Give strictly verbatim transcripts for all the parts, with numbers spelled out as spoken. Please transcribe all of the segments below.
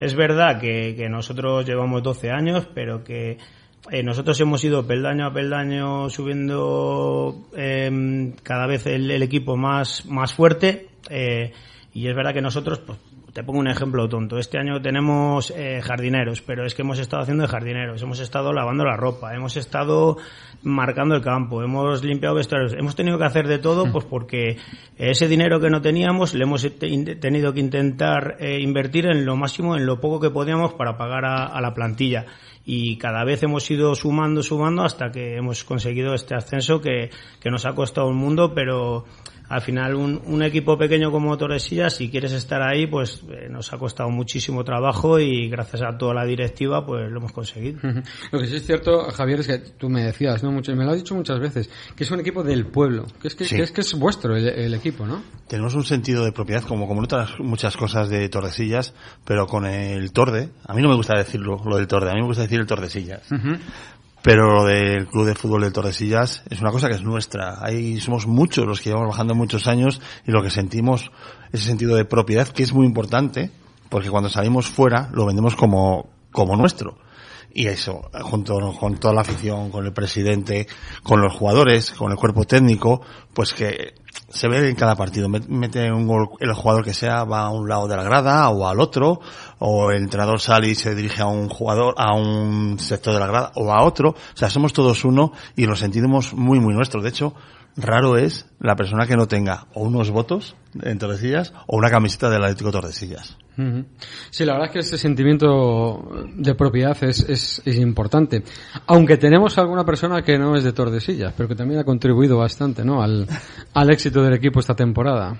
Es verdad que, que nosotros llevamos doce años, pero que eh, nosotros hemos ido peldaño a peldaño subiendo eh, cada vez el, el equipo más, más fuerte, eh, y es verdad que nosotros, pues, te pongo un ejemplo tonto. Este año tenemos eh, jardineros, pero es que hemos estado haciendo de jardineros, hemos estado lavando la ropa, hemos estado marcando el campo, hemos limpiado vestuarios, hemos tenido que hacer de todo, pues porque ese dinero que no teníamos le hemos te- tenido que intentar eh, invertir en lo máximo, en lo poco que podíamos para pagar a, a la plantilla. Y cada vez hemos ido sumando, sumando hasta que hemos conseguido este ascenso que, que nos ha costado un mundo, pero al final un, un equipo pequeño como Tordesillas, si quieres estar ahí, pues eh, nos ha costado muchísimo trabajo y gracias a toda la directiva pues lo hemos conseguido. Lo que sí es cierto, Javier, es que tú me decías, ¿no? Mucho, me lo has dicho muchas veces, que es un equipo del pueblo, que es que, Sí. que es que es vuestro el, el equipo, ¿no? Tenemos un sentido de propiedad como, como en otras muchas cosas de Tordesillas, pero con el Torde, a mí no me gusta decirlo, lo del Torde, a mí me gusta decir el Tordesillas. Uh-huh. Pero lo del Club de Fútbol de Tordesillas es una cosa que es nuestra. Ahí somos muchos los que llevamos bajando muchos años y lo que sentimos, ese sentido de propiedad que es muy importante, porque cuando salimos fuera lo vendemos como, como nuestro. Y eso, junto con toda la afición, con el presidente, con los jugadores, con el cuerpo técnico, pues que se ve en cada partido. Mete un gol, el jugador que sea va a un lado de la grada o al otro, o el entrenador sale y se dirige a un jugador, a un sector de la grada o a otro. O sea, somos todos uno y lo sentimos muy, muy nuestro. De hecho, raro es la persona que no tenga o unos votos en Tordesillas o una camiseta del Atlético Tordesillas. Uh-huh. Sí, la verdad es que ese sentimiento de propiedad es, es, es importante. Aunque tenemos alguna persona que no es de Tordesillas, pero que también ha contribuido bastante, ¿no? Al, al éxito del equipo esta temporada.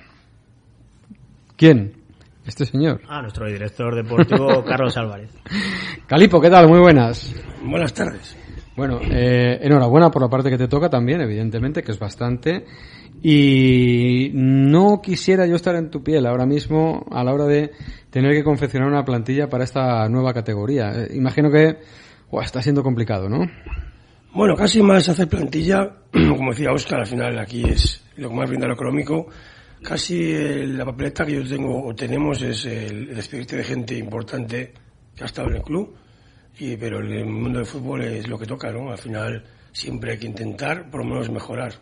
¿Quién? Este señor. Ah, nuestro director deportivo, Carlos Álvarez. Calipo, ¿qué tal? Muy buenas. Buenas tardes. Bueno, eh, enhorabuena por la parte que te toca también, evidentemente, que es bastante. Y no quisiera yo estar en tu piel ahora mismo a la hora de tener que confeccionar una plantilla para esta nueva categoría. Eh, imagino que oh, está siendo complicado, ¿no? Bueno, casi más hacer plantilla, como decía Óscar, al final aquí es lo que más brinda lo económico. Casi eh, la papeleta que yo tengo o tenemos es el despedirte de gente importante que ha estado en el club. Y, pero el mundo del fútbol es lo que toca, ¿no? Al final siempre hay que intentar por lo menos mejorar.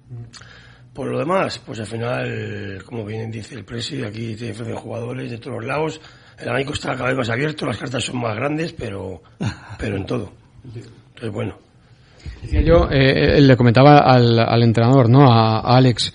Por lo demás, pues al final, como bien dice el presi, aquí te ofrecen jugadores de todos los lados. El abanico está cada vez más abierto, las cartas son más grandes, pero pero en todo. Entonces, bueno. Yo eh, le comentaba al, al entrenador, ¿no? A, a Alex.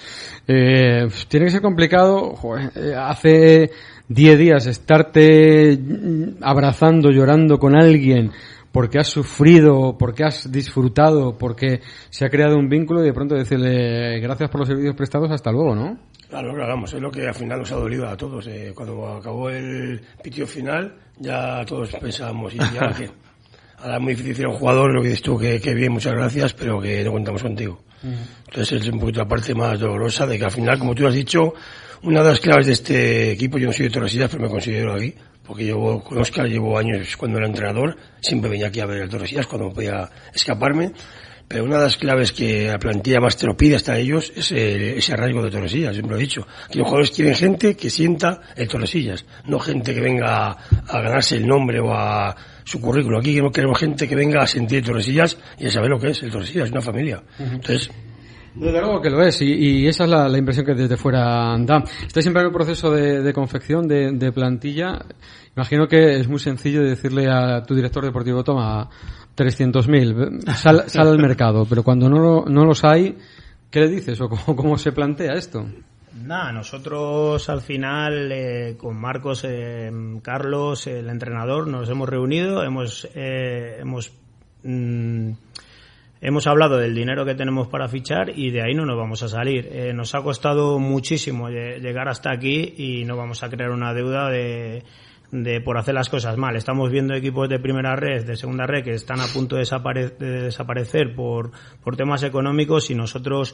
Eh, tiene que ser complicado. Joder, eh, hace diez días estarte abrazando, llorando con alguien porque has sufrido, porque has disfrutado, porque se ha creado un vínculo y de pronto decirle gracias por los servicios prestados, hasta luego, ¿no? Claro, claro, vamos, es lo que al final nos ha dolido a todos. Eh, cuando acabó el pitio final, ya todos pensábamos, y ya que ahora es muy difícil ser un jugador, lo que dices tú, que, que bien, muchas gracias, pero que no contamos contigo. Uh-huh. Entonces es un poquito la parte más dolorosa de que al final, como tú has dicho, una de las claves de este equipo, yo no soy de Tordesillas, pero me considero aquí, porque llevo con Óscar, llevo años cuando era entrenador, siempre venía aquí a ver el Tordesillas cuando podía escaparme, pero una de las claves que la plantilla más te lo pide hasta ellos es el, ese arraigo de Tordesillas, siempre lo he dicho. Aquí los jugadores quieren gente que sienta el Tordesillas, no gente que venga a, a ganarse el nombre o a su currículo. Aquí no queremos gente que venga a sentir Tordesillas y a saber lo que es el Tordesillas, es una familia. Uh-huh. Entonces, desde luego que lo es, y, y esa es la, la impresión que desde fuera da. Está siempre en el proceso de, de confección de, de plantilla. Imagino que es muy sencillo decirle a tu director deportivo, toma, trescientos mil, sal, sal al mercado, pero cuando no, no los hay, ¿qué le dices o cómo, cómo se plantea esto? Nada, nosotros al final eh, con Marcos, eh, Carlos, el entrenador, nos hemos reunido, hemos eh, hemos mmm, hemos hablado del dinero que tenemos para fichar y de ahí no nos vamos a salir. Eh, nos ha costado muchísimo llegar hasta aquí y no vamos a crear una deuda de de por hacer las cosas mal. Estamos viendo equipos de primera red, de segunda red, que están a punto de, desapare- de desaparecer por por temas económicos y nosotros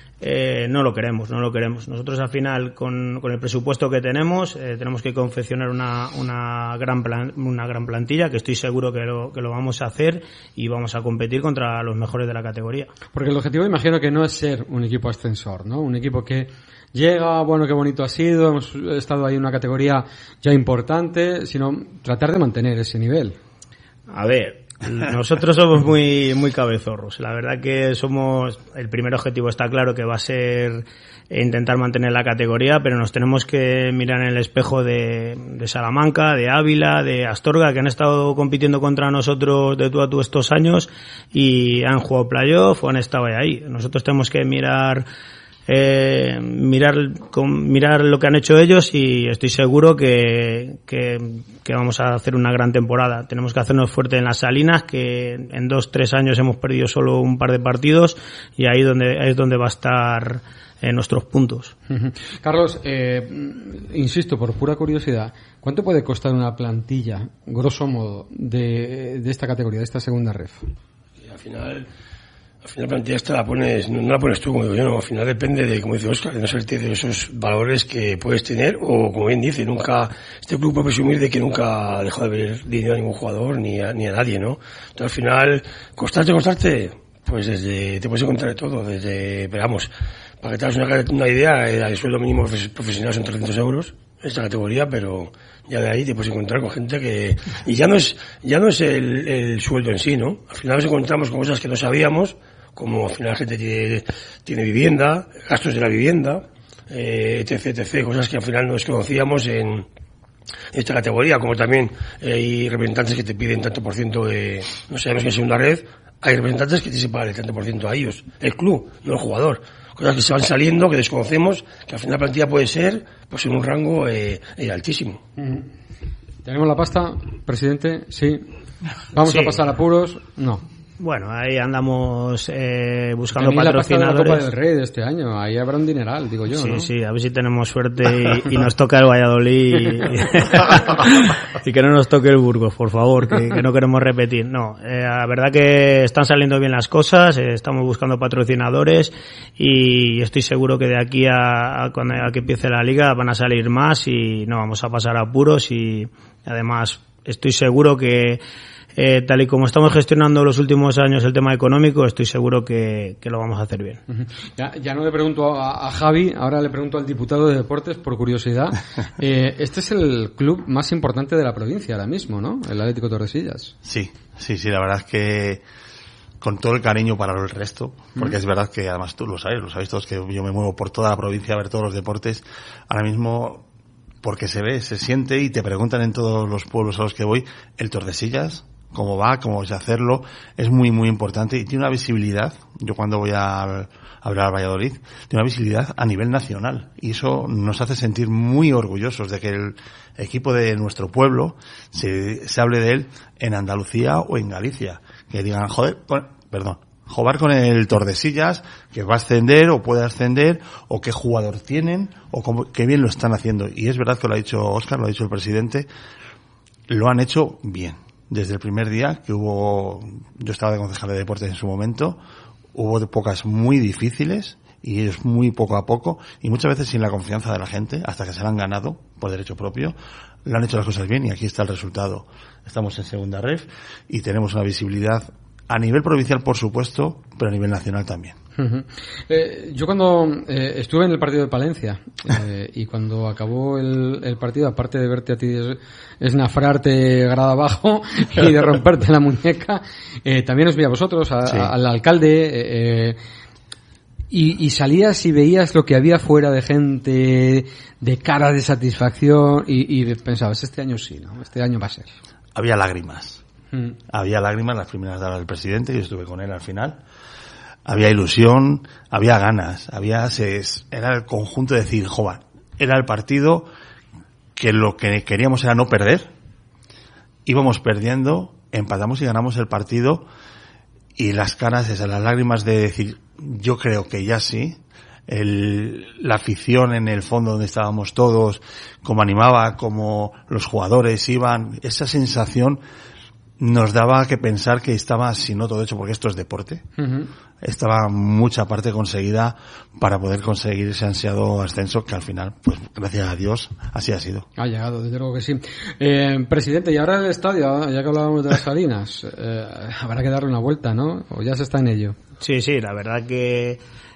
Eh, no lo queremos, no lo queremos. Nosotros al final con, con el presupuesto que tenemos eh, tenemos que confeccionar una, una gran plan, una gran plantilla que estoy seguro que lo, que lo vamos a hacer y vamos a competir contra los mejores de la categoría. Porque el objetivo imagino que no es ser un equipo ascensor, ¿no? Un equipo que llega, bueno, qué bonito ha sido, hemos estado ahí en una categoría ya importante, sino tratar de mantener ese nivel. A ver, nosotros somos muy muy cabezorros. La verdad que somos, el primer objetivo está claro que va a ser intentar mantener la categoría, pero nos tenemos que mirar en el espejo de, de Salamanca, de Ávila, de Astorga, que han estado compitiendo contra nosotros de tú a tú estos años y han jugado playoff o han estado ahí. Nosotros tenemos que mirar Eh, mirar con, mirar lo que han hecho ellos y estoy seguro que, que, que vamos a hacer una gran temporada. Tenemos que hacernos fuerte en las Salinas, que en dos, tres años hemos perdido solo un par de partidos y ahí donde es donde va a estar eh, nuestros puntos. Carlos, eh, insisto, por pura curiosidad, ¿cuánto puede costar una plantilla, grosso modo, de, de esta categoría, de esta segunda ref? Y al final... Al final la plantilla esta la pones, no, no la pones tú, como digo yo, no, al final depende de, como dice Óscar, de no salirte de esos valores que puedes tener, o como bien dice, nunca, este club puede presumir de que nunca ha dejado de ver dinero a ningún jugador, ni a, ni a nadie, ¿no? Entonces al final, costarte, costarte, pues desde, te puedes encontrar de todo, desde, pero vamos, para que te hagas una, una idea, el sueldo mínimo profesional son trescientos euros, esta categoría, pero ya de ahí te puedes encontrar con gente que, y ya no es, ya no es el, el sueldo en sí, ¿no? Al final nos encontramos con cosas que no sabíamos, como al final la gente tiene, tiene vivienda, gastos de la vivienda, eh, etc, etc, cosas que al final no desconocíamos en esta categoría, como también eh, hay representantes que te piden tanto por ciento de, no sabemos que en segunda red, hay representantes que tienes que pagar el tanto por ciento a ellos, el club, no el jugador. Cosas que se van saliendo, que desconocemos, que al final la plantilla puede ser, pues en un rango eh, eh, altísimo. Uh-huh. ¿Tenemos la pasta, presidente? Sí. ¿Vamos sí. a pasar apuros? No. Bueno, ahí andamos eh, buscando También patrocinadores. La Copa del Rey de este año, ahí habrá un dineral, digo yo, sí, ¿no? Sí, a ver si tenemos suerte y, y nos toca el Valladolid y, y que no nos toque el Burgos, por favor, que, que no queremos repetir. No, eh, la verdad que están saliendo bien las cosas, eh, estamos buscando patrocinadores y estoy seguro que de aquí a, a, cuando, a que empiece la liga van a salir más y no vamos a pasar apuros y además estoy seguro que Eh, tal y como estamos gestionando los últimos años el tema económico, estoy seguro que, que lo vamos a hacer bien. Uh-huh. Ya, ya no le pregunto a, a Javi, ahora le pregunto al diputado de Deportes, por curiosidad. Eh, este es el club más importante de la provincia ahora mismo, ¿no? El Atlético Tordesillas. Sí, sí, sí, la verdad es que con todo el cariño para el resto, porque uh-huh. es verdad que además tú lo sabes, lo sabéis todos que yo me muevo por toda la provincia a ver todos los deportes. Ahora mismo, porque se ve, se siente y te preguntan en todos los pueblos a los que voy, el Tordesillas, cómo va, cómo es hacerlo, es muy, muy importante y tiene una visibilidad. Yo cuando voy a, a hablar al Valladolid, tiene una visibilidad a nivel nacional y eso nos hace sentir muy orgullosos de que el equipo de nuestro pueblo se, se hable de él en Andalucía o en Galicia. Que digan, joder, con, perdón, jugar con el Tordesillas, que va a ascender o puede ascender, o qué jugador tienen, o cómo, qué bien lo están haciendo. Y es verdad que lo ha dicho Óscar, lo ha dicho el presidente, lo han hecho bien. Desde el primer día que hubo, yo estaba de concejal de deportes en su momento, hubo épocas muy difíciles y ellos muy poco a poco y muchas veces sin la confianza de la gente, hasta que se la han ganado por derecho propio, lo han hecho las cosas bien y aquí está el resultado. Estamos en segunda ref y tenemos una visibilidad a nivel provincial, por supuesto, pero a nivel nacional también. Uh-huh. Eh, yo cuando eh, estuve en el partido de Palencia eh, y cuando acabó el, el partido, aparte de verte a ti es, esnafrarte grada abajo y de romperte la muñeca, eh, también os vi a vosotros, a, sí. a, al alcalde, eh, y, y salías y veías lo que había fuera de gente, de cara de satisfacción y, y pensabas, este año sí, ¿no? Este año va a ser. Había lágrimas. Mm. Había lágrimas, las primeras de del presidente, yo estuve con él al final. Había ilusión, había ganas, había, se, era el conjunto de decir, joder, era el partido que lo que queríamos era no perder, íbamos perdiendo, empatamos y ganamos el partido y las caras, esas, las lágrimas de decir, yo creo que ya sí, el, la afición en el fondo donde estábamos todos, cómo animaba, cómo los jugadores iban, esa sensación nos daba que pensar que estaba, si no todo hecho, porque esto es deporte, uh-huh. estaba mucha parte conseguida para poder conseguir ese ansiado ascenso que al final, pues gracias a Dios, así ha sido. Ha llegado, desde luego que sí. Eh, presidente, y ahora el estadio, ya que hablábamos de las Salinas, eh, habrá que darle una vuelta, ¿no? ¿O ya se está en ello? Sí, sí, la verdad que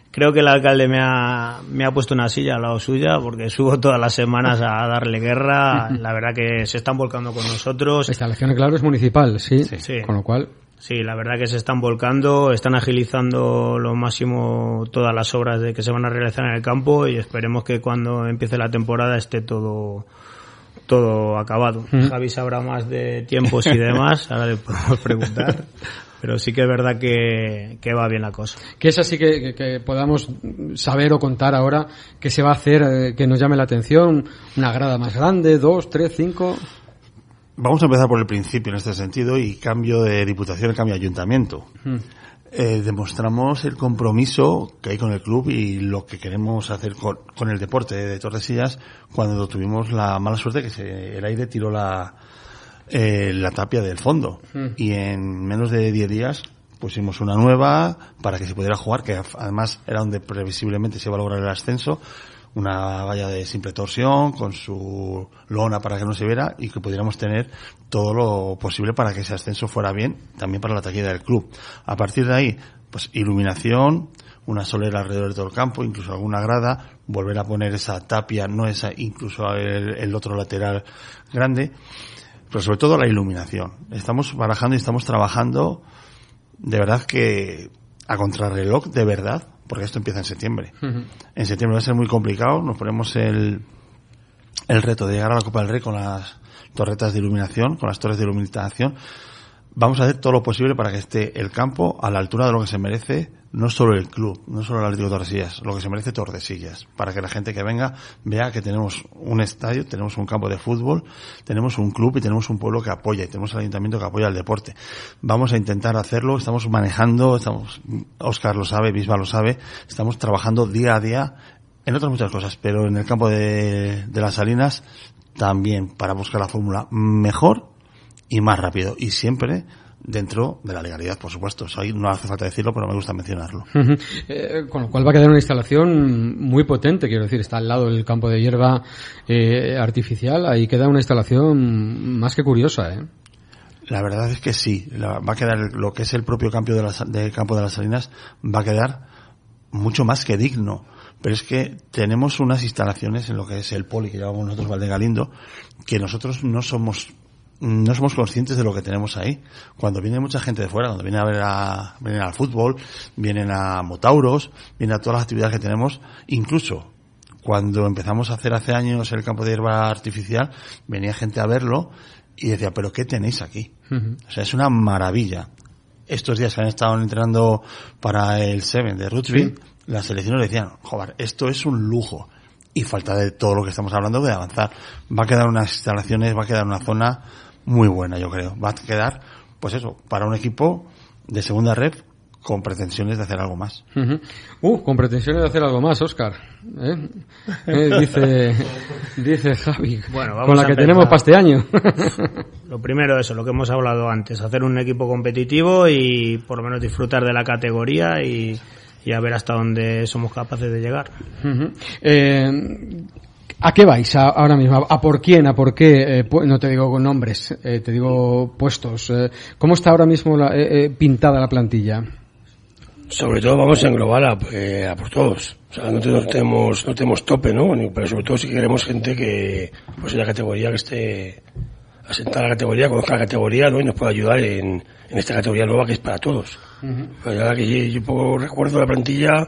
creo que el alcalde me ha, me ha puesto una silla al lado suya porque subo todas las semanas a darle guerra. La verdad que se están volcando con nosotros. La instalación, claro, es municipal, sí. Sí, sí. Con lo cual... Sí, la verdad que se están volcando, están agilizando lo máximo todas las obras de que se van a realizar en el campo y esperemos que cuando empiece la temporada esté todo todo acabado. Mm. Javi sabrá más de tiempos y demás, ahora le podemos preguntar, pero sí que es verdad que, que va bien la cosa. Que es así que, que, que podamos saber o contar ahora qué se va a hacer, eh, que nos llame la atención, una grada más grande, dos, tres, cinco... Vamos a empezar por el principio en este sentido y cambio de diputación, cambio de ayuntamiento. Hmm. Eh, demostramos el compromiso que hay con el club y lo que queremos hacer con, con el deporte de Tordesillas cuando tuvimos la mala suerte que se, el aire tiró la, eh, la tapia del fondo. Hmm. Y en menos de diez días pusimos una nueva para que se pudiera jugar, que además era donde previsiblemente se iba a lograr el ascenso. Una valla de simple torsión con su lona para que no se viera y que pudiéramos tener todo lo posible para que ese ascenso fuera bien, también para la taquilla del club. A partir de ahí, pues iluminación, una solera alrededor de todo el campo, incluso alguna grada, volver a poner esa tapia, no esa, incluso el, el otro lateral grande, pero sobre todo la iluminación. Estamos barajando y estamos trabajando de verdad que a contrarreloj de verdad, porque esto empieza en septiembre. Uh-huh. En septiembre va a ser muy complicado, nos ponemos el, el reto de llegar a la Copa del Rey con las torretas de iluminación, con las torres de iluminación. Vamos a hacer todo lo posible para que esté el campo a la altura de lo que se merece, no solo el club, no solo el Atlético de Tordesillas, lo que se merece Tordesillas, para que la gente que venga vea que tenemos un estadio, tenemos un campo de fútbol, tenemos un club y tenemos un pueblo que apoya y tenemos el ayuntamiento que apoya el deporte. Vamos a intentar hacerlo, estamos manejando, estamos, Óscar lo sabe, Bisba lo sabe, estamos trabajando día a día en otras muchas cosas, pero en el campo de, de las Salinas también para buscar la fórmula mejor y más rápido, y siempre dentro de la legalidad, por supuesto. Eso ahí no hace falta decirlo, pero me gusta mencionarlo. Uh-huh. Eh, con lo cual va a quedar una instalación muy potente, quiero decir, está al lado del campo de hierba eh, artificial, ahí queda una instalación más que curiosa, ¿eh? La verdad es que sí, la, va a quedar lo que es el propio campo de, las, de campo de las Salinas, va a quedar mucho más que digno. Pero es que tenemos unas instalaciones en lo que es el poli que llamamos nosotros Valdegalindo, que nosotros no somos no somos conscientes de lo que tenemos ahí. Cuando viene mucha gente de fuera, cuando viene a ver a, vienen al fútbol, vienen a Motauros, vienen a todas las actividades que tenemos, incluso cuando empezamos a hacer hace años el campo de hierba artificial, venía gente a verlo y decía, ¿pero qué tenéis aquí? Uh-huh. O sea, es una maravilla. Estos días que han estado entrenando para el Seven de rugby, sí, las selecciones decían, joder, esto es un lujo. Y falta de todo lo que estamos hablando de avanzar. Va a quedar unas instalaciones, va a quedar una zona muy buena, yo creo. Va a quedar, pues eso, para un equipo de segunda red con pretensiones de hacer algo más. Uh-huh. Uh, con pretensiones de hacer algo más, Óscar. ¿Eh? ¿Eh? Dice, dice Javi, bueno, vamos con la que empezar. Tenemos para este año. Lo primero eso, lo que hemos hablado antes, hacer un equipo competitivo y por lo menos disfrutar de la categoría y, y a ver hasta dónde somos capaces de llegar. Uh-huh. Eh, ¿A qué vais a, ahora mismo? ¿A por quién? ¿A por qué? Eh, pu- no te digo con nombres, eh, te digo puestos. Eh, ¿Cómo está ahora mismo la, eh, eh, pintada la plantilla? Sobre todo vamos a englobar a, eh, a por todos. O sea, no, no tenemos no tenemos tope, ¿no? Pero sobre todo si queremos gente que, pues en la categoría que esté asentada la categoría, conozca la categoría, ¿no? Y nos pueda ayudar en, en esta categoría nueva que es para todos. Uh-huh. La verdad que yo, yo poco recuerdo la plantilla,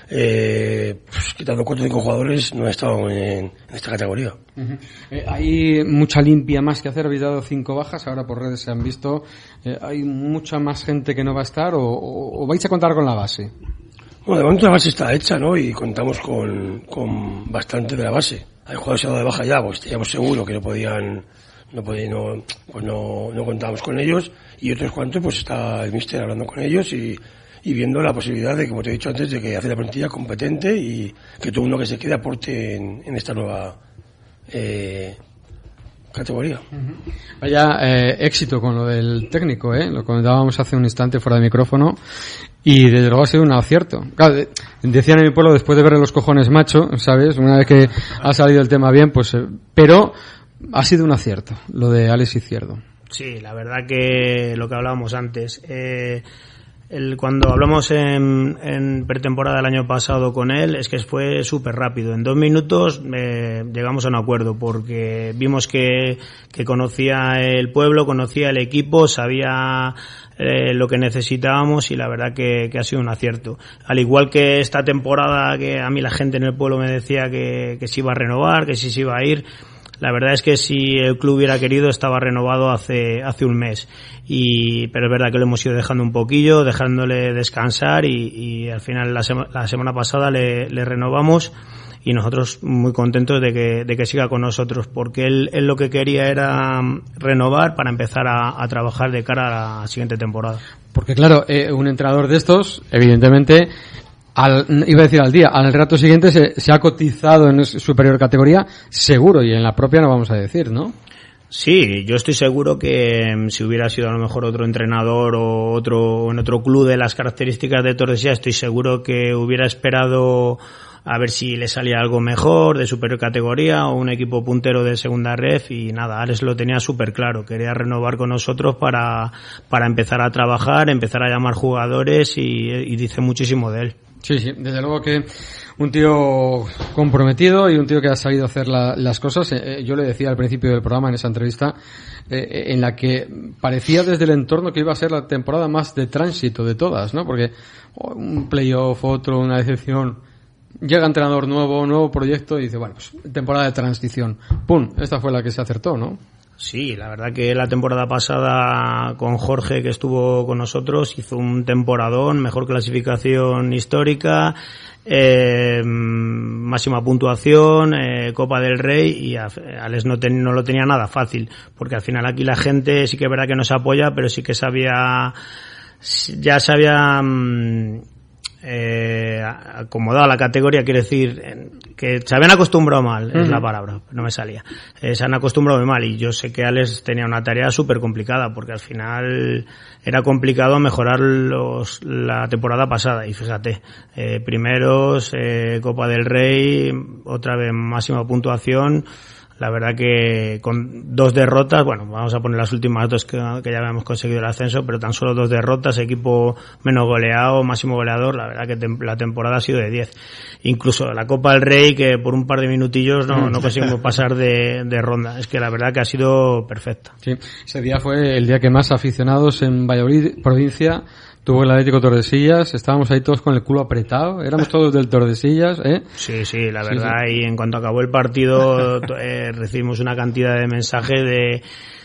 eh, pues, quitando cuatro o cinco jugadores, no he estado en, en esta categoría. Uh-huh. Eh, hay mucha limpia más que hacer, habéis dado cinco bajas, ahora por redes se han visto. Eh, ¿Hay mucha más gente que no va a estar o, o, o vais a contar con la base? Bueno, de momento la base está hecha, ¿no? Y contamos con, con bastante de la base. Hay jugadores que han dado de baja ya, pues teníamos seguro que no podían, no podían, no, pues no, no contábamos con ellos, y otros cuantos, pues está el míster hablando con ellos y, y viendo la posibilidad de, como te he dicho antes, de que hace la plantilla competente y que todo uno que se quede aporte en, en esta nueva eh, categoría. Uh-huh. Vaya eh, éxito con lo del técnico, ¿eh? Lo comentábamos hace un instante fuera de micrófono y desde luego ha sido un acierto. Claro, decían en mi pueblo, después de ver los cojones macho, ¿sabes? Una vez que ha salido el tema bien, pues, eh, pero ha sido un acierto lo de Alex Izquierdo. Sí, la verdad que lo que hablábamos antes, eh, el, cuando hablamos en, en pretemporada el año pasado con él, es que fue súper rápido. En dos minutos eh, llegamos a un acuerdo, porque vimos que, que conocía el pueblo, conocía el equipo, sabía eh, lo que necesitábamos, y la verdad que, que ha sido un acierto. Al igual que esta temporada, que a mí la gente en el pueblo me decía que, que se iba a renovar, que si se iba a ir. La verdad es que si el club hubiera querido, estaba renovado hace hace un mes. Y pero es verdad que lo hemos ido dejando un poquillo, dejándole descansar, y, y al final la, sema, la semana pasada le, le renovamos, y nosotros muy contentos de que, de que siga con nosotros, porque él, él lo que quería era renovar para empezar a, a trabajar de cara a la siguiente temporada. Porque claro, eh, un entrenador de estos, evidentemente, al, iba a decir al día, al rato siguiente se, se ha cotizado en superior categoría, seguro, y en la propia no vamos a decir, ¿no? Sí, yo estoy seguro que um, si hubiera sido a lo mejor otro entrenador o otro en otro club de las características de Tordesillas, estoy seguro que hubiera esperado a ver si le salía algo mejor de superior categoría o un equipo puntero de segunda ref, y nada, Alex lo tenía súper claro, quería renovar con nosotros para para empezar a trabajar, empezar a llamar jugadores, y, y dice muchísimo de él. Sí, sí, desde luego que un tío comprometido y un tío que ha sabido hacer la, las cosas. Eh, yo le decía al principio del programa, en esa entrevista, eh, en la que parecía desde el entorno que iba a ser la temporada más de tránsito de todas, ¿no? Porque oh, un playoff, otro, una decepción, llega entrenador nuevo, nuevo proyecto, y dice, bueno, pues temporada de transición. ¡Pum! Esta fue la que se acertó, ¿no? Sí, la verdad que la temporada pasada con Jorge, que estuvo con nosotros, hizo un temporadón, mejor clasificación histórica, eh, máxima puntuación, eh, Copa del Rey, y Alex no, ten, no lo tenía nada fácil, porque al final aquí la gente sí que es verdad que nos apoya, pero sí que sabía, ya sabía mmm, eh, acomodado a la categoría, quiere decir que se habían acostumbrado mal, uh-huh. es la palabra, no me salía, eh, se han acostumbrado muy mal, y yo sé que Alex tenía una tarea súper complicada, porque al final era complicado mejorar los, la temporada pasada, y fíjate, eh, primeros, eh, Copa del Rey, otra vez máxima puntuación. La verdad que con dos derrotas, bueno, vamos a poner las últimas dos que, que ya habíamos conseguido el ascenso, pero tan solo dos derrotas, equipo menos goleado, máximo goleador, la verdad que tem- la temporada ha sido de diez. Incluso la Copa del Rey, que por un par de minutillos no, no conseguimos pasar de, de ronda. Es que la verdad que ha sido perfecta. Sí, ese día fue el día que más aficionados en Valladolid, provincia, tuvo el Atlético Tordesillas. Estábamos ahí todos con el culo apretado, éramos todos del Tordesillas, ¿eh? Sí, sí, la verdad, sí, sí. Y en cuanto acabó el partido eh, recibimos una cantidad de mensajes de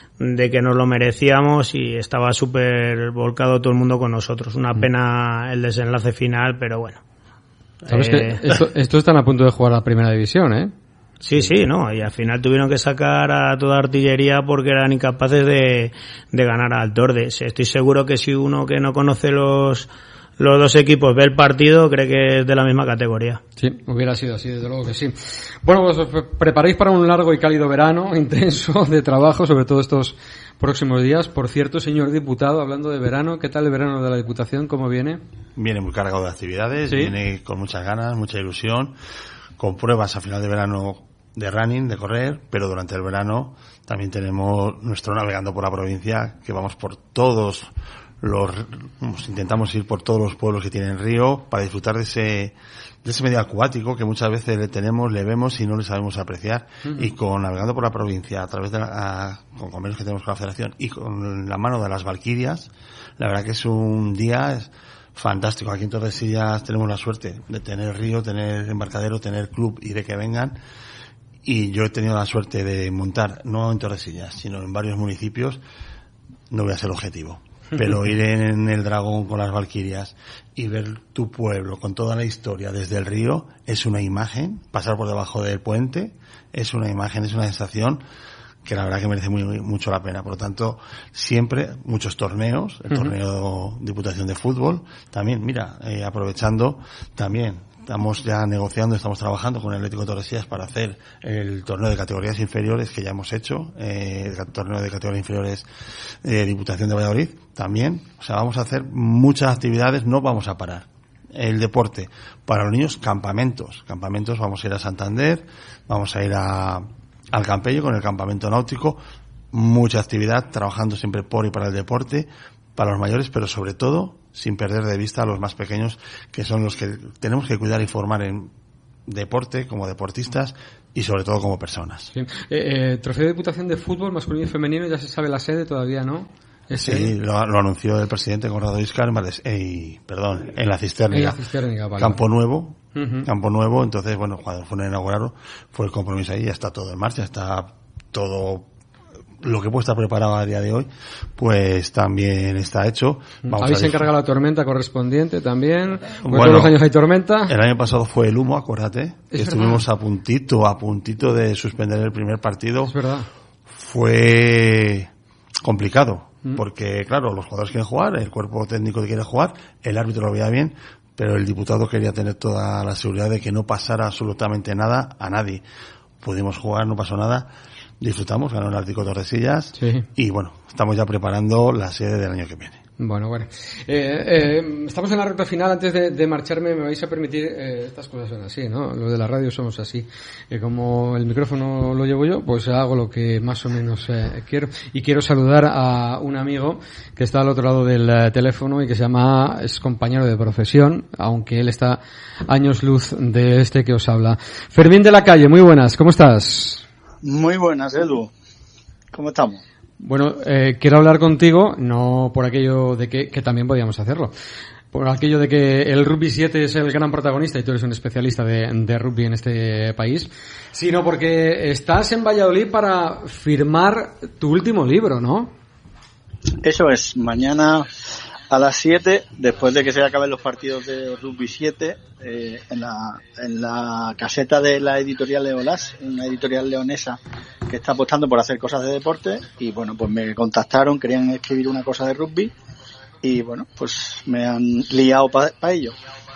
de que nos lo merecíamos, y estaba súper volcado todo el mundo con nosotros. Una pena el desenlace final, pero bueno. Sabes eh... que esto, esto están a punto de jugar a la primera división, ¿eh? Sí, sí, no, y al final tuvieron que sacar a toda artillería porque eran incapaces de, de ganar al Tordes. Estoy seguro que si uno que no conoce los los dos equipos ve el partido, cree que es de la misma categoría. Sí, hubiera sido así, desde luego que sí. Bueno, pues os preparáis para un largo y cálido verano, intenso de trabajo, sobre todo estos próximos días. Por cierto, señor diputado, hablando de verano, ¿qué tal el verano de la Diputación? ¿Cómo viene? Viene muy cargado de actividades, ¿sí? Viene con muchas ganas, mucha ilusión, con pruebas a final de verano de running, de correr, pero durante el verano también tenemos nuestro Navegando por la Provincia, que vamos por todos los, intentamos ir por todos los pueblos que tienen río para disfrutar de ese, de ese medio acuático que muchas veces le tenemos, le vemos y no le sabemos apreciar. Uh-huh. Y con Navegando por la Provincia, a través de la, a, con convenios que tenemos con la Federación y con la mano de las Valquirias, la verdad que es un día fantástico. Aquí en Tordesillas tenemos la suerte de tener río, tener embarcadero, tener club y de que vengan. Y yo he tenido la suerte de montar, no en Tordesillas, sino en varios municipios. No voy a ser objetivo, pero ir en el Dragón con las Valquirias y ver tu pueblo con toda la historia desde el río es una imagen. Pasar por debajo del puente es una imagen, es una sensación que la verdad que merece muy, muy, mucho la pena. Por lo tanto, siempre muchos torneos, el uh-huh. torneo Diputación de Fútbol, también, mira, eh, aprovechando también. Estamos ya negociando, estamos trabajando con el Atlético Tordesillas para hacer el torneo de categorías inferiores que ya hemos hecho, eh, el torneo de categorías inferiores de Diputación de Valladolid también. O sea, vamos a hacer muchas actividades, no vamos a parar. El deporte para los niños, campamentos, campamentos, vamos a ir a Santander, vamos a ir a, al Campello con el campamento náutico, mucha actividad, trabajando siempre por y para el deporte, para los mayores, pero sobre todo sin perder de vista a los más pequeños, que son los que tenemos que cuidar y formar en deporte, como deportistas y sobre todo como personas. Sí. Eh, eh, trofeo de Diputación de Fútbol masculino y femenino, ya se sabe la sede todavía, ¿no? ¿Ese? Sí, lo, lo anunció el presidente Conrado Iscar, eh, perdón, en la Cisterna. En la Cisterna, vale. Campo Nuevo, uh-huh. Campo Nuevo, entonces, bueno, cuando fueron a inaugurarlo, fue el compromiso ahí, ya está todo en marcha, está todo lo que puede estar preparado a día de hoy, pues también está hecho. Vamos ¿Habéis encargado la tormenta correspondiente también? Bueno, todos los años hay tormenta. El año pasado fue el humo, acuérdate, que es estuvimos verdad. a puntito, a puntito de suspender el primer partido. Es verdad. Fue complicado, mm. porque claro, los jugadores quieren jugar, el cuerpo técnico quiere jugar, el árbitro lo veía bien, pero el diputado quería tener toda la seguridad de que no pasara absolutamente nada a nadie. Pudimos jugar, no pasó nada. Disfrutamos, ganó el Atlético Tordesillas, sí. Y bueno, estamos ya preparando la sede del año que viene. Bueno, bueno. Eh, eh, estamos en la recta final. Antes de, de marcharme, me vais a permitir, eh, estas cosas son así, ¿no? Los de la radio somos así. Eh, como el micrófono lo llevo yo, pues hago lo que más o menos eh, quiero. Y quiero saludar a un amigo que está al otro lado del uh, teléfono y que se llama, es compañero de profesión, aunque él está años luz de este que os habla. Fermín de la Calle, muy buenas, ¿cómo estás? Muy buenas, Edu. ¿Cómo estamos? Bueno, eh, quiero hablar contigo, no por aquello de que, que también podíamos hacerlo, por aquello de que el rugby siete es el gran protagonista y tú eres un especialista de, de rugby en este país, sino porque estás en Valladolid para firmar tu último libro, ¿no? Eso es, mañana a las siete, después de que se acaben los partidos de rugby siete, eh, en la en la caseta de la editorial Leolás, una editorial leonesa que está apostando por hacer cosas de deporte, y bueno, pues me contactaron, querían escribir una cosa de rugby, y bueno, pues me han liado para pa ello.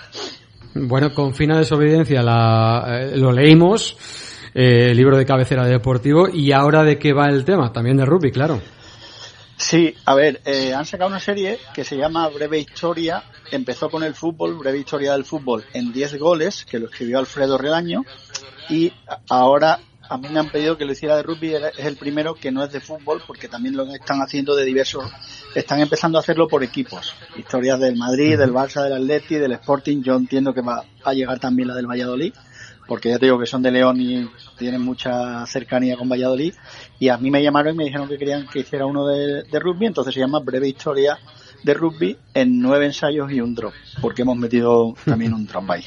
Bueno, con fina desobediencia la, eh, lo leímos, eh, el libro de cabecera de deportivo, y ahora ¿de qué va el tema? También de rugby, claro. Sí, a ver, eh, han sacado una serie que se llama Breve Historia, empezó con el fútbol, Breve Historia del Fútbol, en diez goles, que lo escribió Alfredo Redaño, y ahora a mí me han pedido que lo hiciera de rugby, es el primero que no es de fútbol, porque también lo están haciendo de diversos, están empezando a hacerlo por equipos, historias del Madrid, del Barça, del Atleti, del Sporting, yo entiendo que va a llegar también la del Valladolid, porque ya te digo que son de León y tienen mucha cercanía con Valladolid, y a mí me llamaron y me dijeron que querían que hiciera uno de, de rugby, entonces se llama Breve Historia de Rugby en nueve ensayos y un drop, porque hemos metido también un drop ahí.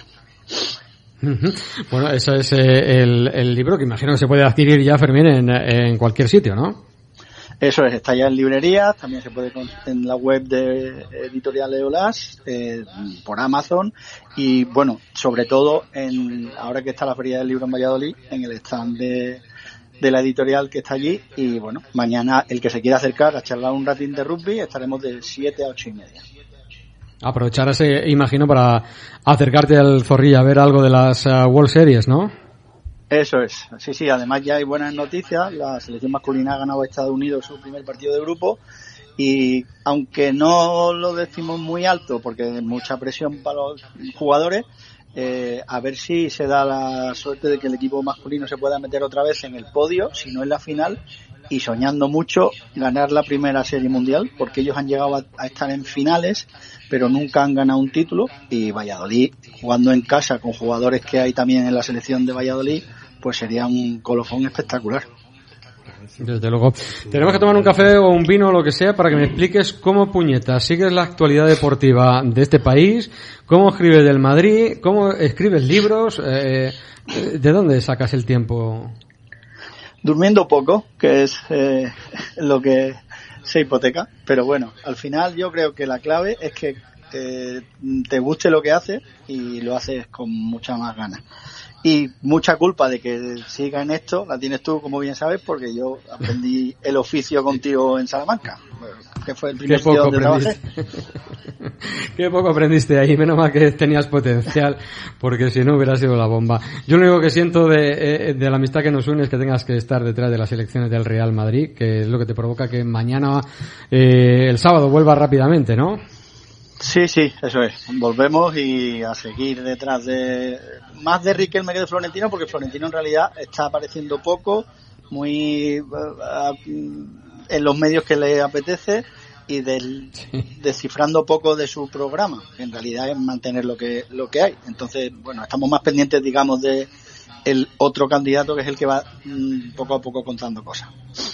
Bueno, ese es eh, el, el libro que imagino que se puede adquirir ya, Fermín, en, en cualquier sitio, ¿no? Eso es, está ya en librerías, también se puede en la web de Editorial Eolás, eh, por Amazon, y bueno, sobre todo en ahora que está la Feria del Libro en Valladolid, en el stand de, de la editorial que está allí, y bueno, mañana el que se quiera acercar a charlar un ratín de rugby, estaremos de siete a ocho y media. Aprovechar ese, imagino, para acercarte al Zorrilla a ver algo de las uh, World Series, ¿no? Eso es, sí, sí, además ya hay buenas noticias, la selección masculina ha ganado a Estados Unidos su primer partido de grupo, y aunque no lo decimos muy alto porque hay mucha presión para los jugadores, eh, a ver si se da la suerte de que el equipo masculino se pueda meter otra vez en el podio, si no en la final, y soñando mucho ganar la primera serie mundial, porque ellos han llegado a, a estar en finales, pero nunca han ganado un título, y Valladolid, jugando en casa con jugadores que hay también en la selección de Valladolid, pues sería un colofón espectacular. Desde luego. Tenemos que tomar un café o un vino o lo que sea para que me expliques cómo, puñeta, sigues la actualidad deportiva de este país, cómo escribes del Madrid, cómo escribes libros, eh, ¿de dónde sacas el tiempo? Durmiendo poco, que es eh, lo que se hipoteca, pero bueno, al final yo creo que la clave es que eh, te guste lo que haces y lo haces con mucha más ganas. Y mucha culpa de que siga en esto la tienes tú, como bien sabes, porque yo aprendí el oficio contigo en Salamanca, que fue el primer sitio donde trabajé. Qué poco aprendiste ahí, menos mal que tenías potencial, porque si no hubiera sido la bomba. Yo lo único que siento de, de la amistad que nos une es que tengas que estar detrás de las elecciones del Real Madrid, que es lo que te provoca que mañana, eh, el sábado, vuelva rápidamente, ¿no? Sí, sí, eso es. Volvemos y a seguir detrás de más de Riquelme que de Florentino, porque Florentino en realidad está apareciendo poco, muy uh, uh, en los medios que le apetece, y del, sí. descifrando poco de su programa, que en realidad es mantener lo que lo que hay. Entonces, bueno, estamos más pendientes, digamos, de el otro candidato, que es el que va mmm, poco a poco contando cosas.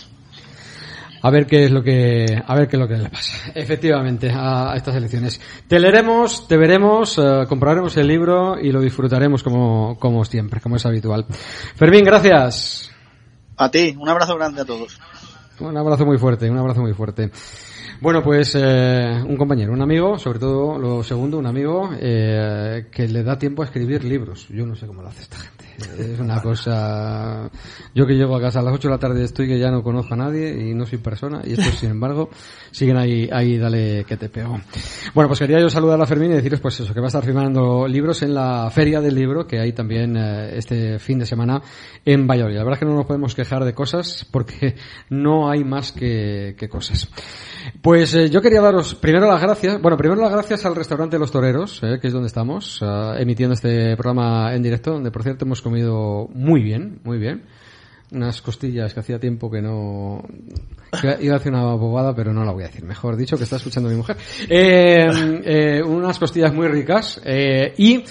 A ver qué es lo que, a ver qué es lo que le pasa, efectivamente, a, a estas elecciones. Te leeremos, te veremos, uh, compraremos el libro y lo disfrutaremos como, como siempre, como es habitual. Fermín, gracias. A ti, un abrazo grande a todos. Un abrazo muy fuerte, un abrazo muy fuerte. Bueno, pues eh, un compañero, un amigo, sobre todo lo segundo, un amigo eh, que le da tiempo a escribir libros. Yo no sé cómo lo hace esta gente. Es una cosa... Yo que llego a casa a las ocho de la tarde estoy que ya no conozco a nadie y no soy persona, y estos, sin embargo, siguen ahí, ahí dale que te pego. Bueno, pues quería yo saludar a Fermín y deciros pues eso, que va a estar firmando libros en la Feria del Libro, que hay también eh, este fin de semana en Valladolid. La verdad es que no nos podemos quejar de cosas porque no hay más que, que cosas. Pues eh, yo quería daros primero las gracias, bueno, primero las gracias al restaurante Los Toreros, eh, que es donde estamos, uh, emitiendo este programa en directo, donde por cierto hemos comido muy bien, muy bien. Unas costillas que hacía tiempo que no... Que iba a hacer una bobada, pero no la voy a decir. Mejor dicho, que está escuchando mi mujer. Eh, eh, unas costillas muy ricas eh, y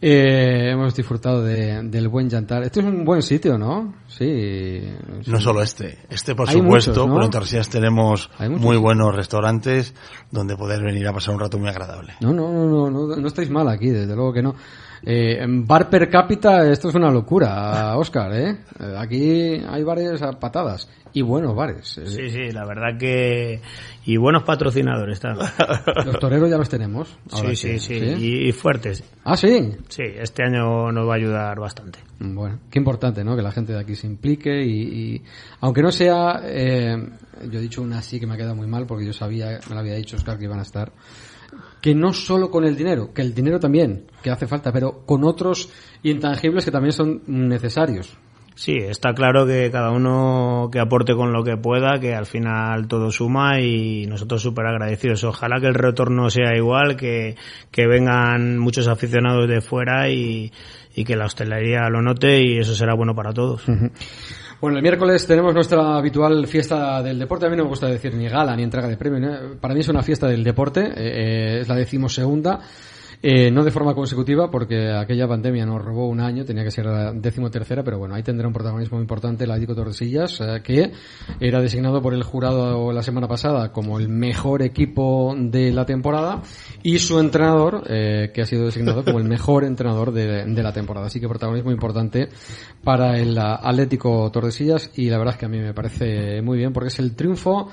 eh, hemos disfrutado de, del buen jantar. Este es un buen sitio, ¿no? Sí. sí. No solo este. Este, por Hay supuesto, muchos, ¿no? pero en Tordesillas tenemos muchos. muy buenos restaurantes donde poder venir a pasar un rato muy agradable. No, no, no, no, no, no estáis mal aquí, desde luego que no. Eh, en bar per cápita esto es una locura, Óscar, ¿eh? Aquí hay bares a patadas y buenos bares. ¿eh? Sí, sí, la verdad que... Y buenos patrocinadores también. Los toreros ya los tenemos. Sí, sí, sí, sí, y, y fuertes. Ah, sí. Sí, este año nos va a ayudar bastante. Bueno, qué importante, ¿no? Que la gente de aquí se implique y, y aunque no sea, eh, yo he dicho una sí que me ha quedado muy mal porque yo sabía, me lo había dicho Óscar que iban a estar. Que no solo con el dinero, que el dinero también, que hace falta, pero con otros intangibles que también son necesarios. Sí, está claro que cada uno que aporte con lo que pueda, que al final todo suma y nosotros súper agradecidos. Ojalá que el retorno sea igual, que, que vengan muchos aficionados de fuera y, y que la hostelería lo note y eso será bueno para todos. Uh-huh. Bueno, el miércoles tenemos nuestra habitual fiesta del deporte. A mí no me gusta decir ni gala ni entrega de premio, ¿no? Para mí es una fiesta del deporte, eh, es la decimosegunda, eh, no de forma consecutiva porque aquella pandemia nos robó un año, tenía que ser la decimotercera, pero bueno, ahí tendrá un protagonismo importante el Atlético Tordesillas, eh, que era designado por el jurado la semana pasada como el mejor equipo de la temporada y su entrenador, eh, que ha sido designado como el mejor entrenador de, de la temporada. Así que protagonismo importante para el Atlético Tordesillas y la verdad es que a mí me parece muy bien porque es el triunfo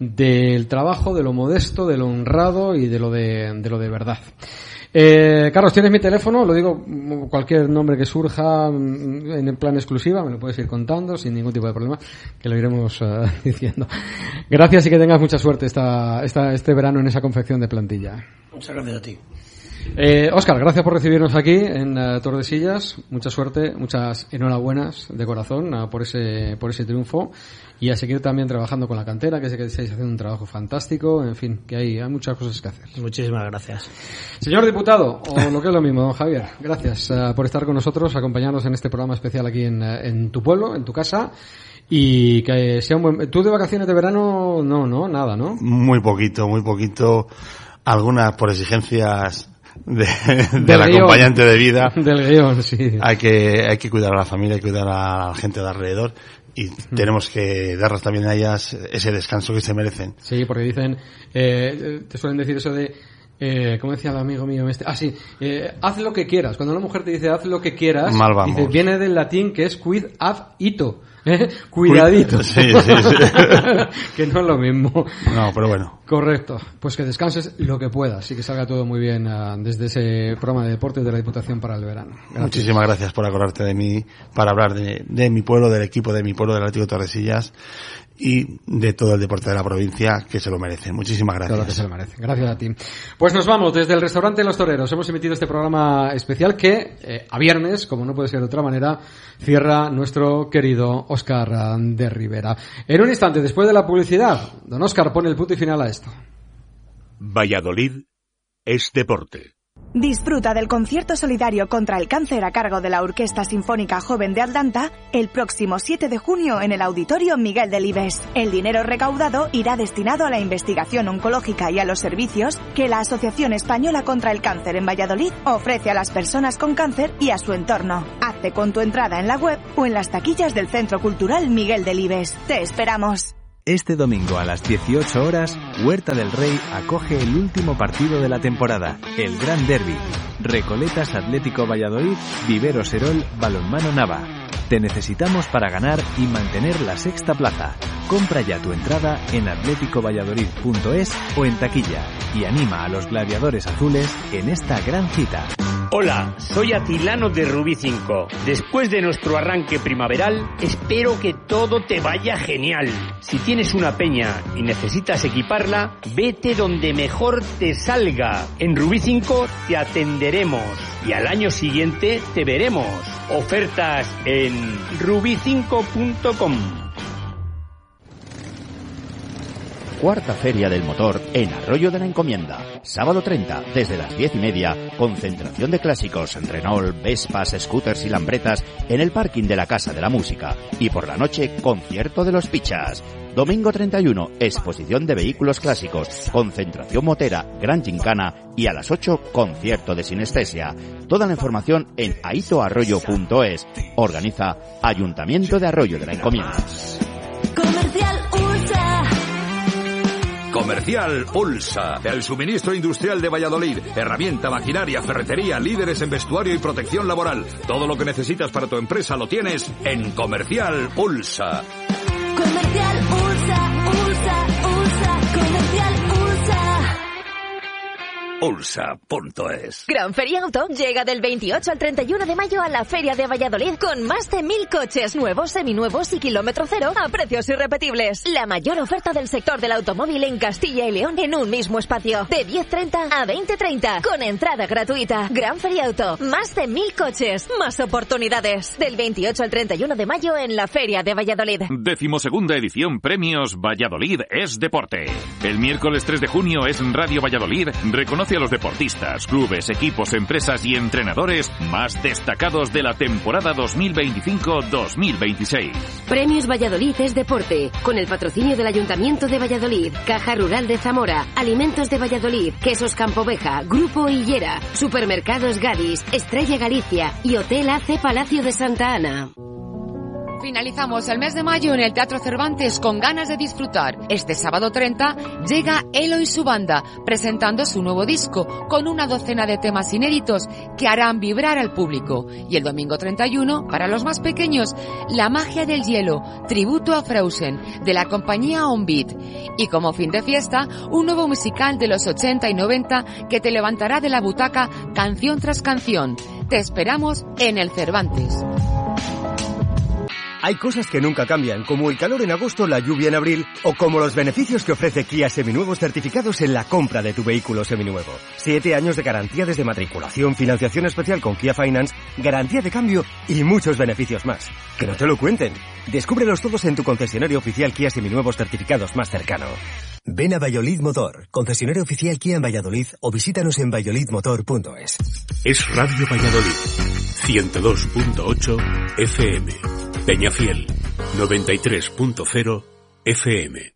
del trabajo, de lo modesto, de lo honrado y de lo de, de lo de verdad. Eh, Carlos, tienes mi teléfono, lo digo, cualquier nombre que surja en plan exclusiva, me lo puedes ir contando sin ningún tipo de problema, que lo iremos uh, diciendo. Gracias y que tengas mucha suerte esta, esta, este verano en esa confección de plantilla. Muchas gracias a ti. Eh, Óscar, gracias por recibirnos aquí en uh, Tordesillas, mucha suerte, muchas enhorabuenas de corazón uh, por ese, por ese triunfo y a seguir también trabajando con la cantera, que sé que estáis haciendo un trabajo fantástico, en fin, que hay, hay muchas cosas que hacer. Muchísimas gracias. Señor diputado, o lo que es lo mismo, don Javier, gracias uh, por estar con nosotros, acompañarnos en este programa especial aquí en, uh, en tu pueblo, en tu casa, y que sea un buen... ¿Tú de vacaciones de verano? No, no, nada, ¿no? Muy poquito, muy poquito, algunas por exigencias de, del acompañante de vida. Del guión, sí. Hay que, hay que cuidar a la familia, hay que cuidar a la gente de alrededor y mm. tenemos que darles también a ellas ese descanso que se merecen. Sí, porque dicen, eh, te suelen decir eso de, eh, ¿cómo decía el amigo mío este? Ah, sí, eh, haz lo que quieras. Cuando una mujer te dice haz lo que quieras, mal vamos. Dice, viene del latín que es quid ad ito. ¿Eh? Cuidadito. Sí, sí, sí. Que no es lo mismo. No, pero bueno. Correcto. Pues que descanses lo que puedas y que salga todo muy bien uh, desde ese programa de deportes de la Diputación para el verano. Gracias. Muchísimas gracias por acordarte de mí, para hablar de, de mi pueblo, del equipo de mi pueblo, del Atlético Tordesillas y de todo el deporte de la provincia, que se lo merecen. Muchísimas gracias. Todo lo que se lo merece. Gracias a ti. Pues nos vamos desde el restaurante Los Toreros. Hemos emitido este programa especial que eh, a viernes, como no puede ser de otra manera, cierra nuestro querido Óscar de Rivera. En un instante, después de la publicidad, don Óscar pone el punto y final a esto. Valladolid es deporte. Disfruta del concierto solidario contra el cáncer a cargo de la Orquesta Sinfónica Joven de Atlanta el próximo siete de junio en el Auditorio Miguel Delibes. El dinero recaudado irá destinado a la investigación oncológica y a los servicios que la Asociación Española contra el Cáncer en Valladolid ofrece a las personas con cáncer y a su entorno. Hazte con tu entrada en la web o en las taquillas del Centro Cultural Miguel Delibes. ¡Te esperamos! Este domingo a las dieciocho horas, Huerta del Rey acoge el último partido de la temporada, el Gran Derbi. Recoletas Atlético Valladolid, Vivero Serol, Balonmano Nava. Te necesitamos para ganar y mantener la sexta plaza. Compra ya tu entrada en atlético valladolid punto es o en taquilla y anima a los gladiadores azules en esta gran cita. Hola, soy Atilano de Rubí cinco. Después de nuestro arranque primaveral, espero que todo te vaya genial. Si tienes una peña y necesitas equiparla, vete donde mejor te salga. En Rubí cinco te atenderemos y al año siguiente te veremos. Ofertas en rubí cinco punto com. Cuarta Feria del Motor en Arroyo de la Encomienda. Sábado treinta, desde las diez y media, concentración de clásicos, Renault, Vespas, scooters y Lambretas en el parking de la Casa de la Música. Y por la noche, concierto de los Pichas. Domingo treinta y uno, exposición de vehículos clásicos, concentración motera, gran gincana y a las ocho, concierto de sinestesia. Toda la información en aitoarroyo punto es. Organiza Ayuntamiento de Arroyo de la Encomienda. Comercial Ulsa. Comercial Ulsa, el suministro industrial de Valladolid, herramienta, maquinaria, ferretería, líderes en vestuario y protección laboral. Todo lo que necesitas para tu empresa lo tienes en Comercial Ulsa. Comercial Ulsa, Ulsa, Ulsa, Comercial Ulsa. Ulsa punto es. Gran Feria Auto llega del veintiocho al treinta y uno de mayo a la Feria de Valladolid con más de mil coches nuevos, seminuevos y kilómetro cero a precios irrepetibles. La mayor oferta del sector del automóvil en Castilla y León en un mismo espacio. De diez treinta a veinte treinta con entrada gratuita. Gran Feria Auto. Más de mil coches. Más oportunidades. Del veintiocho al treinta y uno de mayo en la Feria de Valladolid. Decimosegunda edición Premios Valladolid es Deporte. El miércoles tres de junio es Radio Valladolid. Reconoce a los deportistas, clubes, equipos, empresas y entrenadores más destacados de la temporada dos mil veinticinco dos mil veintiséis. Premios Valladolid es Deporte, con el patrocinio del Ayuntamiento de Valladolid, Caja Rural de Zamora, Alimentos de Valladolid, Quesos Campoveja, Grupo Hillera, Supermercados Gadis, Estrella Galicia y Hotel A C Palacio de Santa Ana. Finalizamos el mes de mayo en el Teatro Cervantes con ganas de disfrutar. Este sábado treinta llega Elo y su banda presentando su nuevo disco con una docena de temas inéditos que harán vibrar al público. Y el domingo treinta y uno, para los más pequeños, La magia del hielo, tributo a Frozen, de la compañía On Beat. Y como fin de fiesta, un nuevo musical de los ochenta y noventa que te levantará de la butaca canción tras canción. Te esperamos en el Cervantes. Hay cosas que nunca cambian, como el calor en agosto, la lluvia en abril, o como los beneficios que ofrece Kia Seminuevos certificados en la compra de tu vehículo seminuevo. Siete años de garantía desde matriculación, financiación especial con Kia Finance, garantía de cambio y muchos beneficios más. Que no te lo cuenten. Descúbrelos todos en tu concesionario oficial Kia Seminuevos certificados más cercano. Ven a Valladolid Motor, concesionario oficial Kia en Valladolid, o visítanos en valladolid motor punto es. Es Radio Valladolid, ciento dos punto ocho F M. Peñafiel, noventa y tres punto cero F M.